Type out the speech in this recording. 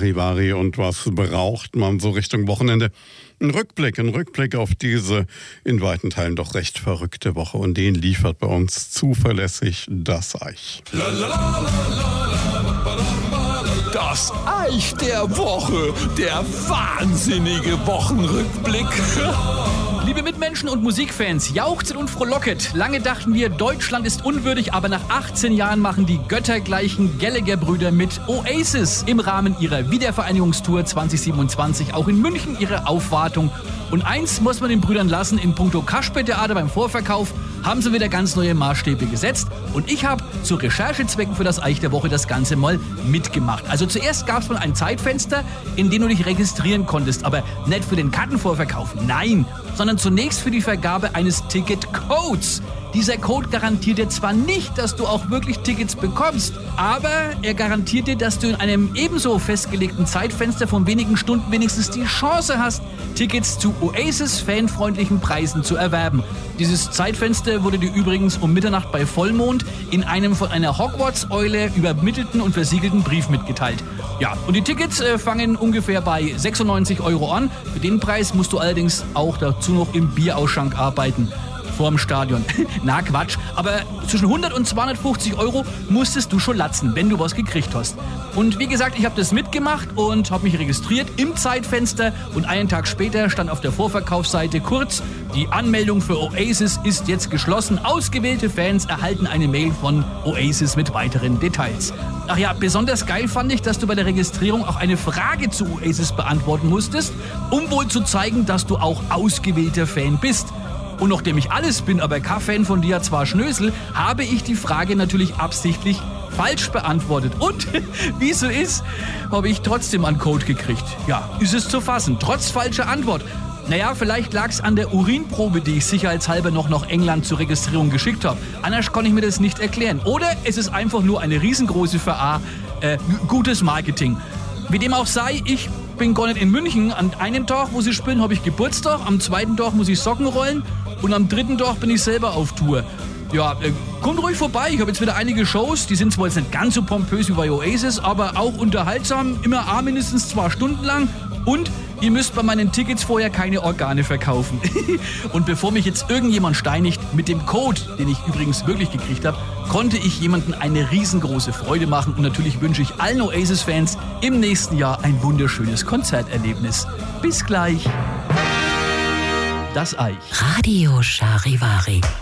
Charivari und was braucht man so Richtung Wochenende? Ein Rückblick auf diese in weiten Teilen doch recht verrückte Woche, und den liefert bei uns zuverlässig das Eich. Das Eich der Woche, der wahnsinnige Wochenrückblick. Liebe Mitmenschen und Musikfans, jauchzet und frohlocket. Lange dachten wir, Deutschland ist unwürdig, aber nach 18 Jahren machen die göttergleichen Gallagher-Brüder mit Oasis im Rahmen ihrer Wiedervereinigungstour 2027 auch in München ihre Aufwartung. Und eins muss man den Brüdern lassen, in puncto Kaspertheater beim Vorverkauf haben sie wieder ganz neue Maßstäbe gesetzt. Und ich habe zu Recherchezwecken für das Eich der Woche das Ganze mal mitgemacht. Also zuerst gab es mal ein Zeitfenster, in dem du dich registrieren konntest, aber nicht für den Kartenvorverkauf, nein, sondern zunächst für die Vergabe eines Ticketcodes. Dieser Code garantiert dir zwar nicht, dass du auch wirklich Tickets bekommst, aber er garantiert dir, dass du in einem ebenso festgelegten Zeitfenster von wenigen Stunden wenigstens die Chance hast, Tickets zu Oasis-fanfreundlichen Preisen zu erwerben. Dieses Zeitfenster wurde dir übrigens um Mitternacht bei Vollmond in einem von einer Hogwarts-Eule übermittelten und versiegelten Brief mitgeteilt. Ja, und die Tickets fangen ungefähr bei 96 € an. Für den Preis musst du allerdings auch dazu noch im Bierausschank arbeiten. Vorm Stadion. Na Quatsch, aber zwischen 100 und 250 € musstest du schon latzen, wenn du was gekriegt hast. Und wie gesagt, ich habe das mitgemacht und habe mich registriert im Zeitfenster, und einen Tag später stand auf der Vorverkaufsseite kurz: Die Anmeldung für Oasis ist jetzt geschlossen. Ausgewählte Fans erhalten eine Mail von Oasis mit weiteren Details. Ach ja, besonders geil fand ich, dass du bei der Registrierung auch eine Frage zu Oasis beantworten musstest, um wohl zu zeigen, dass du auch ausgewählter Fan bist. Und nachdem ich alles bin, aber kein Fan von dir zwar Schnösel, habe ich die Frage natürlich absichtlich falsch beantwortet. Und wie es so ist, habe ich trotzdem einen Code gekriegt. Ja, ist es zu fassen, trotz falscher Antwort. Naja, vielleicht lag es an der Urinprobe, die ich sicherheitshalber noch nach England zur Registrierung geschickt habe. Anders kann ich mir das nicht erklären. Oder es ist einfach nur eine riesengroße gutes Marketing. Wie dem auch sei, ich bin gar nicht in München. An einem Tag, wo sie spielen, habe ich Geburtstag. Am zweiten Tag muss ich Socken rollen. Und am dritten Tag bin ich selber auf Tour. Ja, kommt ruhig vorbei. Ich habe jetzt wieder einige Shows. Die sind zwar jetzt nicht ganz so pompös wie bei Oasis, aber auch unterhaltsam. Immer mindestens 2 Stunden lang. Und ihr müsst bei meinen Tickets vorher keine Organe verkaufen. Und bevor mich jetzt irgendjemand steinigt, mit dem Code, den ich übrigens wirklich gekriegt habe, konnte ich jemandem eine riesengroße Freude machen. Und natürlich wünsche ich allen Oasis-Fans im nächsten Jahr ein wunderschönes Konzerterlebnis. Bis gleich. Das Eich. Radio Charivari.